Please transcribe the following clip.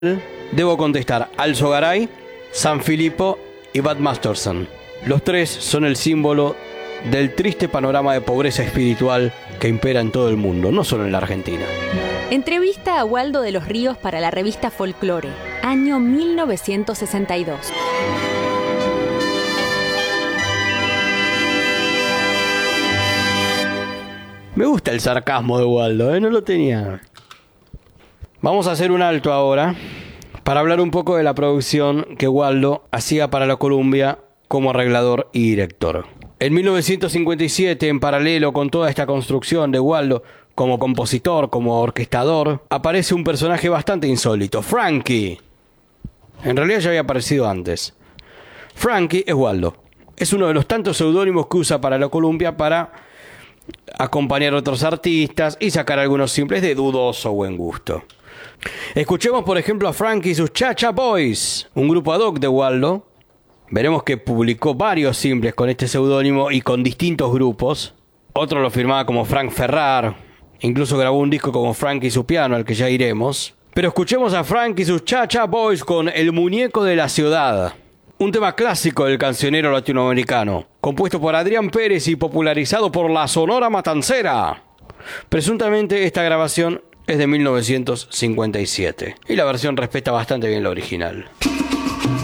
Debo contestar Alzo Garay, San Filippo y Bad Masterson. Los tres son el símbolo del triste panorama de pobreza espiritual que impera en todo el mundo, no solo en la Argentina. Entrevista a Waldo de los Ríos para la revista Folklore, año 1962. Me gusta el sarcasmo de Waldo, no lo tenía. Vamos a hacer un alto ahora para hablar un poco de la producción que Waldo hacía para la Columbia como arreglador y director. En 1957, en paralelo con toda esta construcción de Waldo como compositor, como orquestador, aparece un personaje bastante insólito, Frankie. En realidad ya había aparecido antes. Frankie es Waldo. Es uno de los tantos seudónimos que usa para la Columbia para acompañar a otros artistas y sacar algunos simples de dudoso buen gusto. Escuchemos por ejemplo a Frankie y sus Cha Cha Boys, un grupo ad hoc de Waldo. Veremos que publicó varios simples con este seudónimo y con distintos grupos. Otro lo firmaba como Frank Ferrar. Incluso grabó un disco como Frankie y su piano, al que ya iremos. Pero escuchemos a Frankie y sus Cha Cha Boys con El Muñeco de la Ciudad. Un tema clásico del cancionero latinoamericano, compuesto por Adrián Pérez y popularizado por la Sonora Matancera. Presuntamente esta grabación es de 1957 y la versión respeta bastante bien la original.